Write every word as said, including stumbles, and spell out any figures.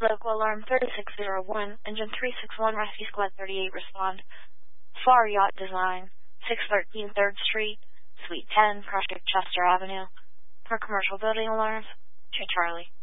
Local alarm thirty-six oh one, engine three six one, rescue squad thirty-eight, respond. Far Yacht Design, six thirteen third Street, Suite ten, Project Chester Avenue. For commercial building alarms, to Charlie.